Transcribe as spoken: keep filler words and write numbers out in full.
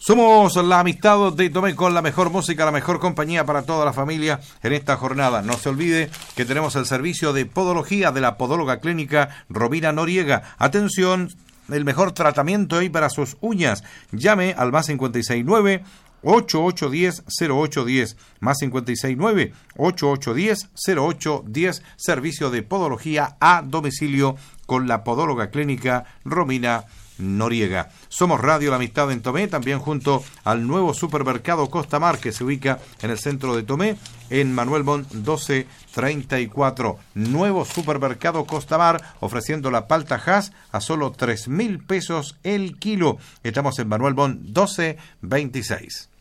Somos la amistad de Tomé con la mejor música, la mejor compañía para toda la familia en esta jornada. No se olvide que tenemos el servicio de podología de la podóloga clínica Romina Noriega. Atención, el mejor tratamiento hoy para sus uñas. Llame al más cincuenta y seis nueve, ocho ocho uno cero, cero ocho uno cero, más cincuenta y seis nueve, ocho ocho uno cero, cero ocho uno cero, servicio de podología a domicilio con la podóloga clínica Romina Noriega. Somos Radio La Amistad en Tomé, también junto al nuevo supermercado Costamar que se ubica en el centro de Tomé, en Manuel Montt doce treinta y cuatro. Nuevo supermercado Costamar ofreciendo la palta Hass a solo tres mil pesos el kilo. Estamos en Manuel Montt doce veintiséis.